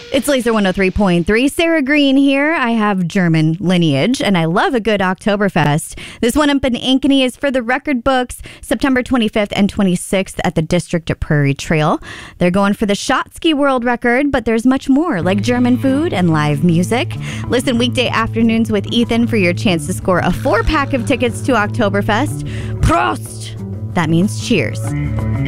It's Laser 103.3. Sarah Green here. I have German lineage, and I love a good Oktoberfest. This one up in Ankeny is for the record books, September 25th and 26th at the District at Prairie Trail. They're going for the Schottky World Record, but there's much more, like German food and live music. Listen weekday afternoons with Ethan for your chance to score a 4-pack of tickets to Oktoberfest. Prost! That means cheers.